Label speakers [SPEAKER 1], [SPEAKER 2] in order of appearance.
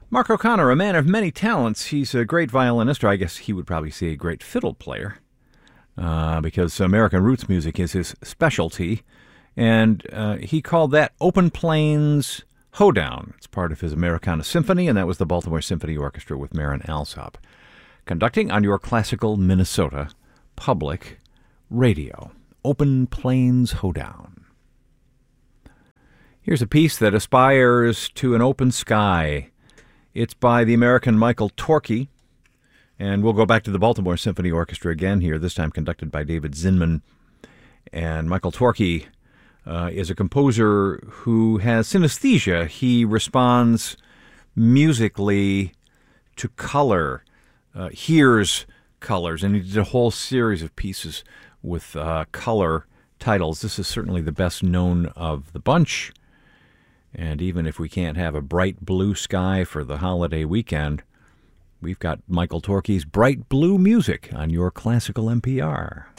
[SPEAKER 1] Mark O'Connor, a man of many talents. He's a great violinist, or I guess he would probably say a great fiddle player, because American roots music is his specialty. And he called that Open Plains Hoedown. It's part of his Americana Symphony, and that was the Baltimore Symphony Orchestra with Marin Alsop, conducting on your classical Minnesota Public Radio. Open Plains Hoedown. Here's a piece that aspires to an open sky. It's by the American Michael Torke, and we'll go back to the Baltimore Symphony Orchestra again here, this time conducted by David Zinman. And Michael Torke is a composer who has synesthesia. He responds musically to color, hears colors, and he did a whole series of pieces with color titles. This is certainly the best known of the bunch. And even if we can't have a bright blue sky for the holiday weekend, we've got Michael Torke's Bright Blue Music on your classical NPR.